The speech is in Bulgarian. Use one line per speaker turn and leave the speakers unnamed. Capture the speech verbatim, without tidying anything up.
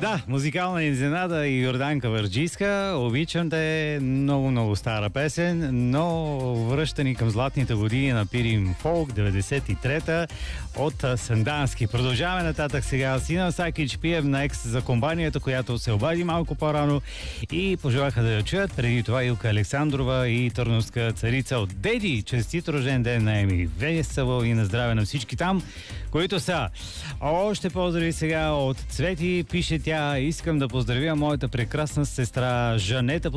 Да, музикална изненада и Йорданка Върджийска. Обичам те, много, много стара песен, но връща ни към златните години на Пирин Фолк, деветдесет и трета от Сандански. Продължаваме нататък сега. Сина Сакич пием на екс за компанията, която се обади малко по-рано и пожелаха да я чуят. Преди това Илка Александрова и Търновска царица от Деди. Честит рожден ден на Еми Весело и на здраве на всички там, които са. Още поздрави сега от Цвети. Пише тя: искам да поздравя моята прекрасна сестра Жанета.